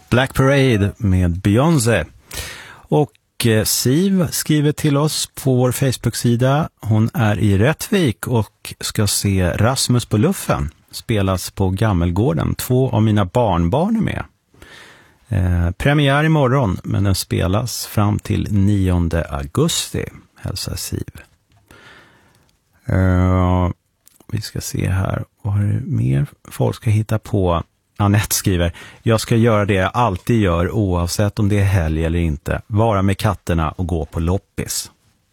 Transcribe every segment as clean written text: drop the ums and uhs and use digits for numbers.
Black Parade med Beyoncé. Och Siv skriver till oss på vår Facebook-sida. Hon är i Rättvik och ska se Rasmus på luffen spelas på Gammelgården. 2 av mina barnbarn är med. Premiär imorgon, men den spelas fram till 9 augusti, hälsar Siv. Vi ska se här, vad är det mer folk ska hitta på? Annette skriver, jag ska göra det jag alltid gör oavsett om det är helg eller inte. Vara med katterna och gå på loppis.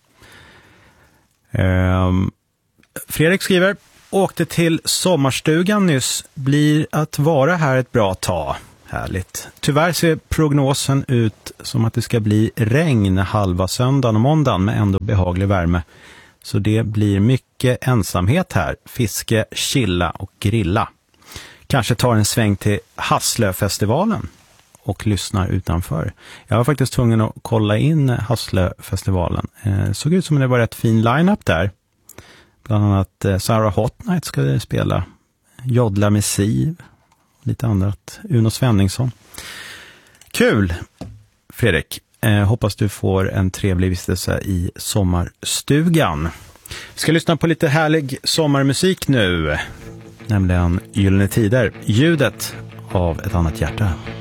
Fredrik skriver, åkte till sommarstugan nyss, blir att vara här ett bra tag. Härligt. Tyvärr ser prognosen ut som att det ska bli regn halva söndagen och måndagen med ändå behaglig värme. Så det blir mycket ensamhet här. Fiske, chilla och grilla. Kanske tar en sväng till Hasslöfestivalen och lyssnar utanför. Jag var faktiskt tvungen att kolla in Hasslöfestivalen. Såg ut som det var rätt fin line-up där. Bland annat Sarah Hot Night ska spela. Jodla med Siv. Lite annat. Uno Svenningsson. Kul, Fredrik. Hoppas du får en trevlig vistelse i sommarstugan. Vi ska lyssna på lite härlig sommarmusik nu. Nämligen Gyllene Tider. Ljudet av ett annat hjärta.